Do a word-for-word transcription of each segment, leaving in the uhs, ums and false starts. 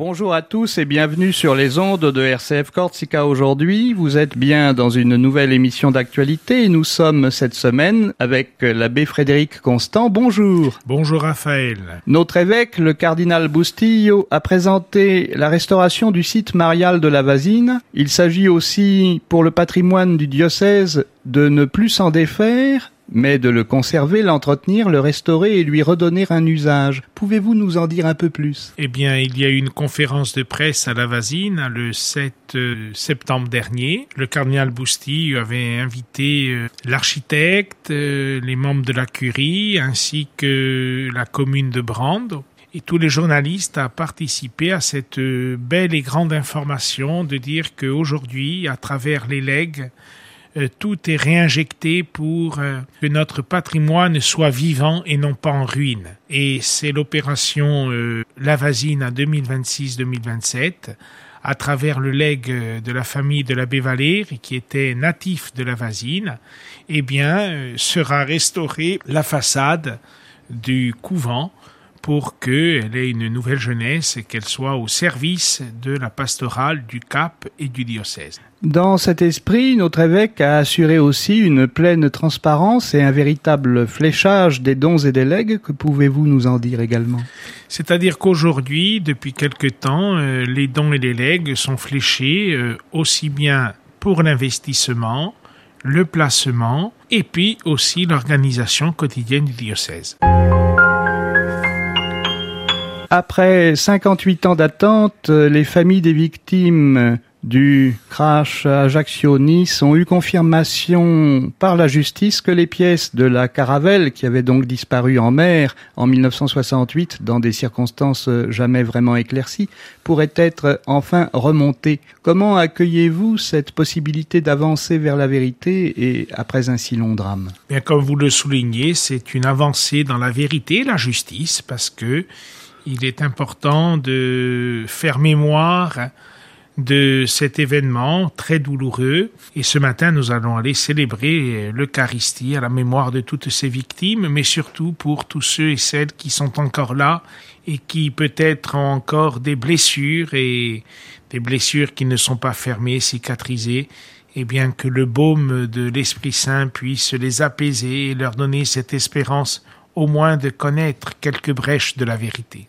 Bonjour à tous et bienvenue sur les ondes de R C F Corsica aujourd'hui. Vous êtes bien dans une nouvelle émission d'actualité et nous sommes cette semaine avec l'abbé Frédéric Constant. Bonjour. Bonjour Raphaël. Notre évêque, le cardinal Bustillo, a présenté la restauration du site marial de la Vasine. Il s'agit aussi pour le patrimoine du diocèse de ne plus s'en défaire, mais de le conserver, l'entretenir, le restaurer et lui redonner un usage. Pouvez-vous nous en dire un peu plus ? Eh bien, il y a eu une conférence de presse à la Vasine le sept septembre dernier. Le cardinal Bustillo avait invité euh, l'architecte, euh, les membres de la curie, ainsi que la commune de Brande. Et tous les journalistes à participer à cette euh, belle et grande information de dire qu'aujourd'hui, à travers les legs, Euh, tout est réinjecté pour euh, que notre patrimoine soit vivant et non pas en ruine. Et c'est l'opération euh, La Vasine à deux mille vingt-six deux mille vingt-sept, à travers le legs de la famille de l'abbé Valère, qui était natif de la Vasine, eh bien, euh, sera restaurée la façade du couvent pour qu'elle ait une nouvelle jeunesse et qu'elle soit au service de la pastorale du Cap et du diocèse. Dans cet esprit, notre évêque a assuré aussi une pleine transparence et un véritable fléchage des dons et des legs. Que pouvez-vous nous en dire également ? C'est-à-dire qu'aujourd'hui, depuis quelque temps, euh, les dons et les legs sont fléchés euh, aussi bien pour l'investissement, le placement et puis aussi l'organisation quotidienne du diocèse. Après cinquante-huit ans d'attente, les familles des victimes du crash Ajaccio-Nice ont eu confirmation par la justice que les pièces de la Caravelle, qui avait donc disparu en mer en mille neuf cent soixante-huit dans des circonstances jamais vraiment éclaircies, pourraient être enfin remontées. Comment accueillez-vous cette possibilité d'avancer vers la vérité et après un si long drame ? Bien, comme vous le soulignez, c'est une avancée dans la vérité et la justice parce que il est important de faire mémoire de cet événement très douloureux. Et ce matin, nous allons aller célébrer l'Eucharistie à la mémoire de toutes ces victimes, mais surtout pour tous ceux et celles qui sont encore là et qui peut-être ont encore des blessures et des blessures qui ne sont pas fermées, cicatrisées. Et bien que le baume de l'Esprit Saint puisse les apaiser et leur donner cette espérance au moins de connaître quelques brèches de la vérité.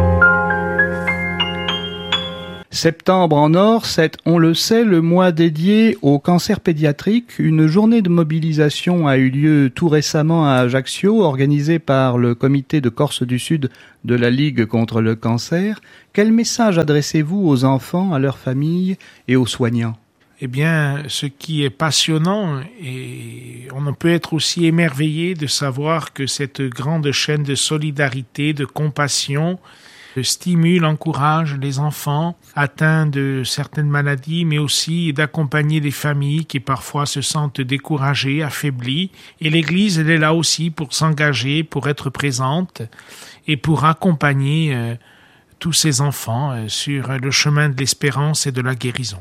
Septembre en or, c'est, on le sait, le mois dédié au cancer pédiatrique. Une journée de mobilisation a eu lieu tout récemment à Ajaccio, organisée par le comité de Corse du Sud de la Ligue contre le cancer. Quel message adressez-vous aux enfants, à leurs familles et aux soignants ? Eh bien, ce qui est passionnant, et on peut être aussi émerveillé de savoir que cette grande chaîne de solidarité, de compassion, stimule, encourage les enfants atteints de certaines maladies, mais aussi d'accompagner les familles qui parfois se sentent découragées, affaiblies. Et l'Église, elle est là aussi pour s'engager, pour être présente et pour accompagner euh, tous ces enfants euh, sur le chemin de l'espérance et de la guérison.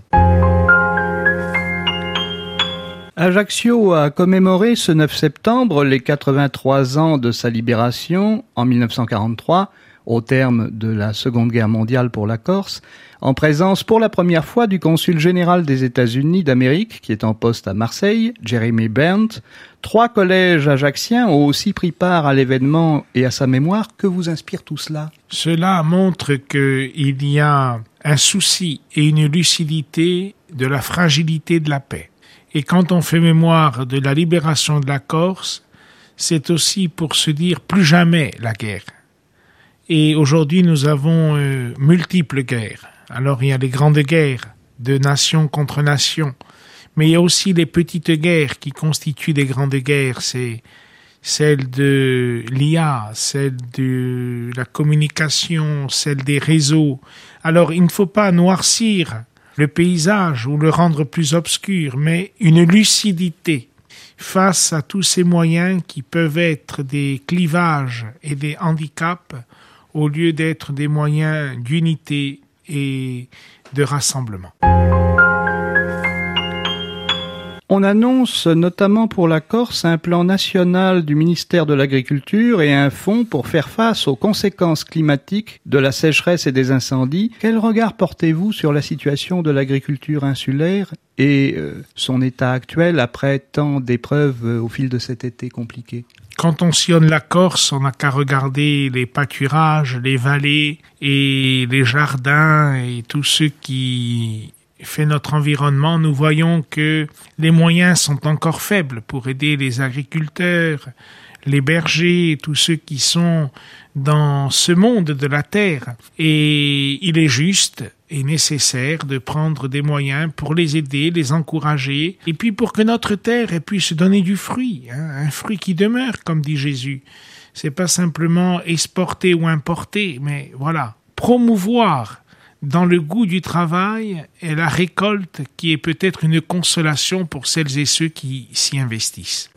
Ajaccio a commémoré ce neuf septembre les quatre-vingt-trois ans de sa libération en mille neuf cent quarante-trois, au terme de la Seconde Guerre mondiale pour la Corse, en présence pour la première fois du consul général des États-Unis d'Amérique, qui est en poste à Marseille, Jeremy Berndt. Trois collèges ajacciens ont aussi pris part à l'événement et à sa mémoire. Que vous inspire tout cela ? Cela montre qu'il y a un souci et une lucidité de la fragilité de la paix. Et quand on fait mémoire de la libération de la Corse, c'est aussi pour se dire plus jamais la guerre. Et aujourd'hui, nous avons euh, multiples guerres. Alors, il y a les grandes guerres de nation contre nation, mais il y a aussi les petites guerres qui constituent des grandes guerres. C'est celle de l'I A, celle de la communication, celle des réseaux. Alors, il ne faut pas noircir le paysage ou le rendre plus obscur, mais une lucidité face à tous ces moyens qui peuvent être des clivages et des handicaps au lieu d'être des moyens d'unité et de rassemblement. On annonce notamment pour la Corse un plan national du ministère de l'Agriculture et un fonds pour faire face aux conséquences climatiques de la sécheresse et des incendies. Quel regard portez-vous sur la situation de l'agriculture insulaire et euh, son état actuel après tant d'épreuves euh, au fil de cet été compliqué ? Quand on sillonne la Corse, on n'a qu'à regarder les pâturages, les vallées et les jardins et tout ce qui fait notre environnement. Nous voyons que les moyens sont encore faibles pour aider les agriculteurs, les bergers, tous ceux qui sont dans ce monde de la terre. Et il est juste et nécessaire de prendre des moyens pour les aider, les encourager, et puis pour que notre terre puisse donner du fruit, hein, un fruit qui demeure, comme dit Jésus. C'est pas simplement exporter ou importer, mais voilà, promouvoir dans le goût du travail et la récolte qui est peut-être une consolation pour celles et ceux qui s'y investissent.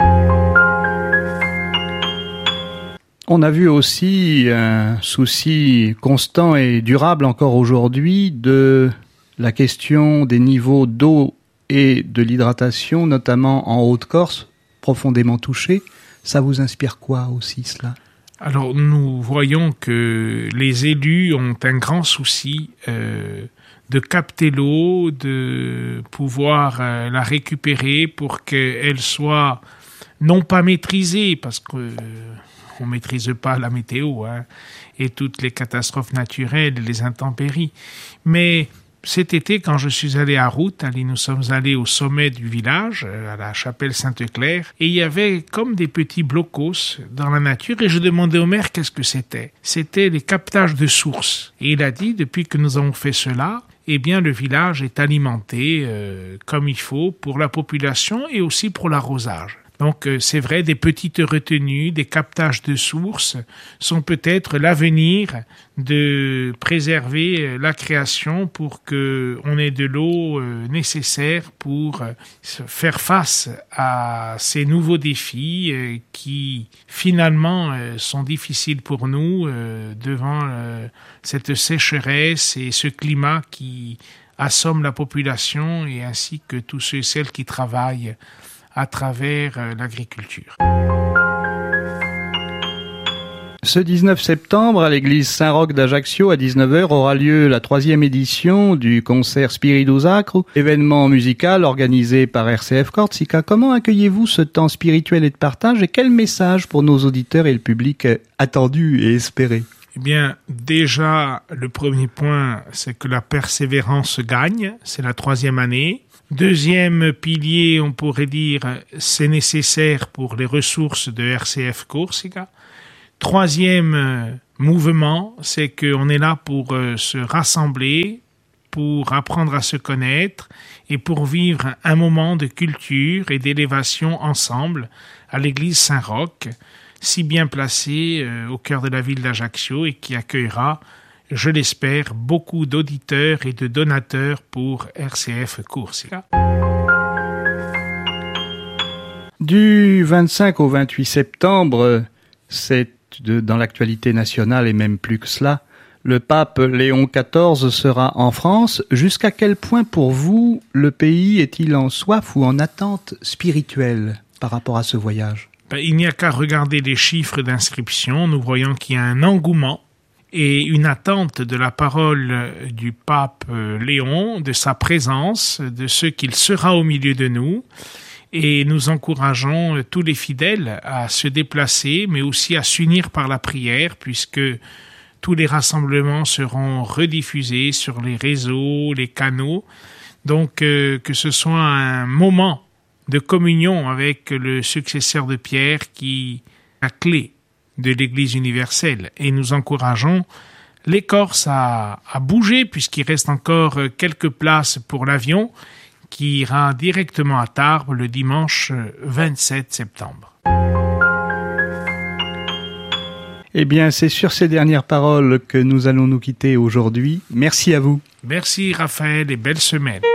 On a vu aussi un souci constant et durable encore aujourd'hui de la question des niveaux d'eau et de l'hydratation, notamment en Haute-Corse, profondément touchés. Ça vous inspire quoi aussi, cela ? Alors, nous voyons que les élus ont un grand souci euh, de capter l'eau, de pouvoir euh, la récupérer pour qu'elle soit non pas maîtrisée, parce que euh, on ne maîtrise pas la météo hein, et toutes les catastrophes naturelles et les intempéries. Mais cet été, quand je suis allé à Routali, nous sommes allés au sommet du village, à la chapelle Sainte-Claire, et il y avait comme des petits blocos dans la nature, et je demandais au maire qu'est-ce que c'était. C'était les captages de sources. Et il a dit, depuis que nous avons fait cela, eh bien le village est alimenté euh, comme il faut pour la population et aussi pour l'arrosage. Donc c'est vrai, des petites retenues, des captages de sources sont peut-être l'avenir de préserver la création pour qu'on ait de l'eau nécessaire pour faire face à ces nouveaux défis qui finalement sont difficiles pour nous devant cette sécheresse et ce climat qui assomme la population et ainsi que tous ceux et celles qui travaillent à travers euh, l'agriculture. Ce dix-neuf septembre, à l'église Saint-Roch d'Ajaccio, à dix-neuf heures, aura lieu la troisième édition du concert Spiritu Sacro, événement musical organisé par R C F Corsica. Comment accueillez-vous ce temps spirituel et de partage et quel message pour nos auditeurs et le public attendu et espéré ? Eh bien, déjà, le premier point, c'est que la persévérance gagne, c'est la troisième année. Deuxième pilier, on pourrait dire, c'est nécessaire pour les ressources de R C F Corsica. Troisième mouvement, c'est qu'on est là pour se rassembler, pour apprendre à se connaître et pour vivre un moment de culture et d'élévation ensemble à l'église Saint-Roch, si bien placée au cœur de la ville d'Ajaccio et qui accueillera, je l'espère, beaucoup d'auditeurs et de donateurs pour R C F Corsica. Du vingt-cinq au vingt-huit septembre, c'est de, dans l'actualité nationale et même plus que cela, le pape Léon quatorze sera en France. Jusqu'à quel point pour vous, le pays est-il en soif ou en attente spirituelle par rapport à ce voyage ? Ben, il n'y a qu'à regarder les chiffres d'inscription. Nous voyons qu'il y a un engouement et une attente de la parole du pape Léon, de sa présence, de ce qu'il sera au milieu de nous. Et nous encourageons tous les fidèles à se déplacer, mais aussi à s'unir par la prière, puisque tous les rassemblements seront rediffusés sur les réseaux, les canaux. Donc, euh, que ce soit un moment de communion avec le successeur de Pierre qui est la clé de l'Église universelle. Et nous encourageons les Corses à, à bouger, puisqu'il reste encore quelques places pour l'avion qui ira directement à Tarbes le dimanche vingt-sept septembre. Eh bien, c'est sur ces dernières paroles que nous allons nous quitter aujourd'hui. Merci à vous. Merci Raphaël et belle semaine.